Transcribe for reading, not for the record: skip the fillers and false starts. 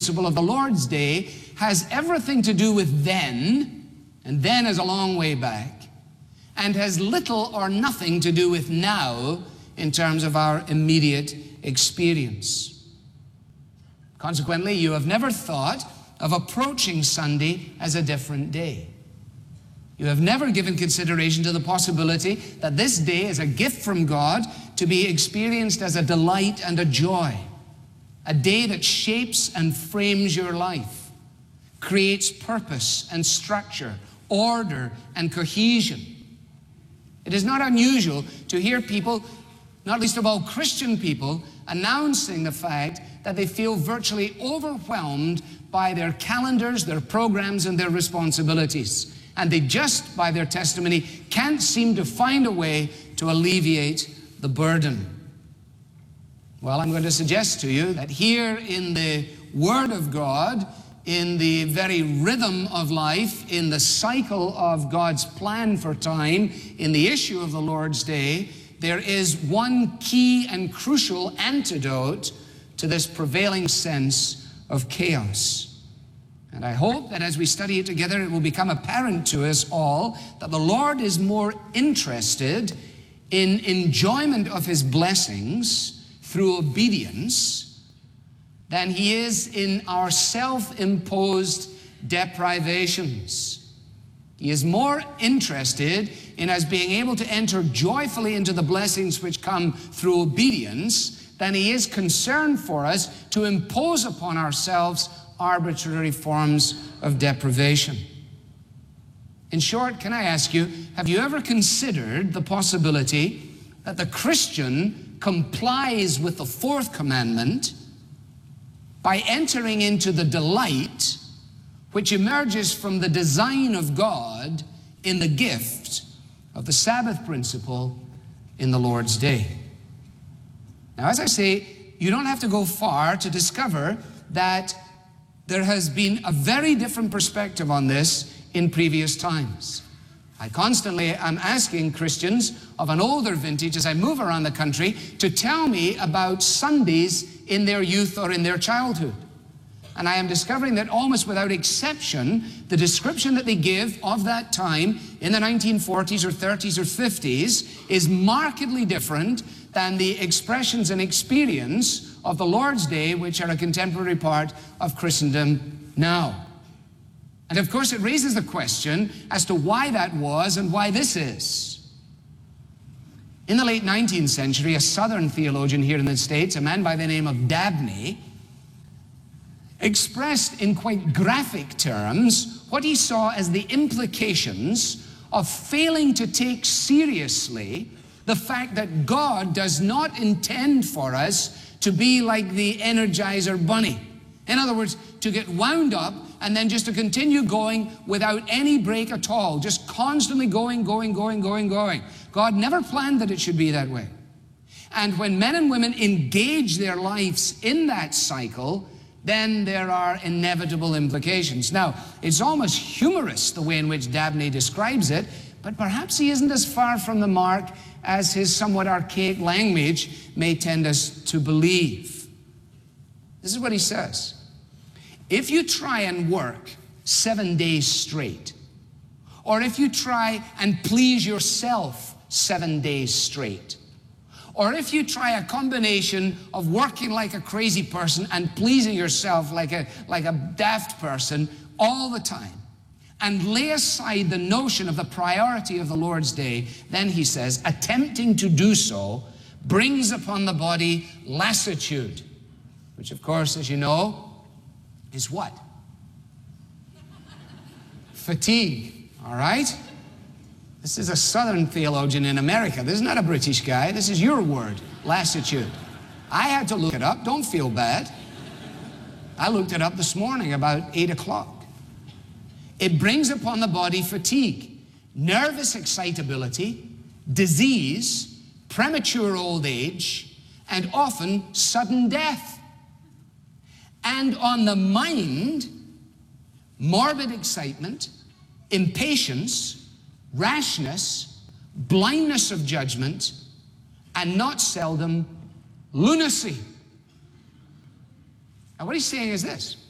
principle of the Lord's Day has everything to do with then, and then is a long way back, and has little or nothing to do with now in terms of our immediate experience. Consequently, you have never thought of approaching Sunday as a different day. You have never given consideration to the possibility that this day is a gift from God to be experienced as a delight and a joy, a day that shapes and frames your life, creates purpose and structure, order and cohesion. It is not unusual to hear people, not least of all Christian people, announcing the fact that they feel virtually overwhelmed by their calendars, their programs, and their responsibilities. And they just, by their testimony, can't seem to find a way to alleviate the burden. Well, I'm going to suggest to you that here in the Word of God, in the very rhythm of life, in the cycle of God's plan for time, in the issue of the Lord's Day, there is one key and crucial antidote to this prevailing sense of chaos. And I hope that as we study it together, it will become apparent to us all that the Lord is more interested in enjoyment of His blessings through obedience than He is in our self-imposed deprivations. He is more interested in us being able to enter joyfully into the blessings which come through obedience than He is concerned for us to impose upon ourselves arbitrary forms of deprivation. In short, can I ask you, have you ever considered the possibility that the Christian complies with the fourth commandment by entering into the delight which emerges from the design of God in the gift of the Sabbath principle in the Lord's Day? Now, as I say, you don't have to go far to discover that there has been a very different perspective on this in previous times. I constantly am asking Christians of an older vintage as I move around the country to tell me about Sundays in their youth or in their childhood. And I am discovering that almost without exception, the description that they give of that time in the 1940s or 30s or 50s is markedly different than the expressions and experience of the Lord's Day, which are a contemporary part of Christendom now. And of course, it raises the question as to why that was and why this is. In the late 19th century, a Southern theologian here in the States, a man by the name of Dabney, expressed in quite graphic terms what he saw as the implications of failing to take seriously the fact that God does not intend for us to be like the Energizer Bunny. In other words, to get wound up and then just to continue going without any break at all, just constantly going. God never planned that it should be that way. And when men and women engage their lives in that cycle, then there are inevitable implications. Now, it's almost humorous the way in which Dabney describes it, but perhaps he isn't as far from the mark as his somewhat archaic language may tend us to believe. This is what he says. If you try and work 7 days straight, or if you try and please yourself 7 days straight, or if you try a combination of working like a crazy person and pleasing yourself like a daft person all the time, and lay aside the notion of the priority of the Lord's Day, then he says, attempting to do so brings upon the body lassitude, which of course, as you know, is what? Fatigue, all right? This is a Southern theologian in America. This is not a British guy. This is your word, lassitude. I had to look it up. Don't feel bad. I looked it up this morning about 8 o'clock. It brings upon the body fatigue, nervous excitability, disease, premature old age, and often sudden death. And on the mind, morbid excitement, impatience, rashness, blindness of judgment, and not seldom lunacy. Now what he's saying is this.